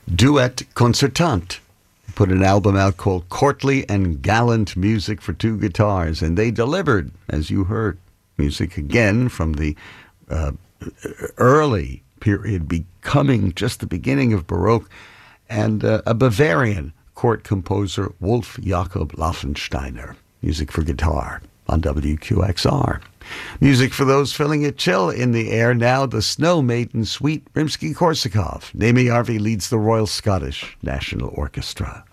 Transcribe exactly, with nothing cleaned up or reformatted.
Duet Concertant put an album out called Courtly and Gallant Music for Two Guitars, and they delivered, as you heard, music again from the uh, early period, becoming just the beginning of Baroque, and uh, a Bavarian court composer, Wolf Jakob Laffensteiner. Music for guitar on W Q X R. Music for those feeling a chill in the air now, the Snow Maiden Suite, Rimsky-Korsakov. Naomi Arvey leads the Royal Scottish National Orchestra.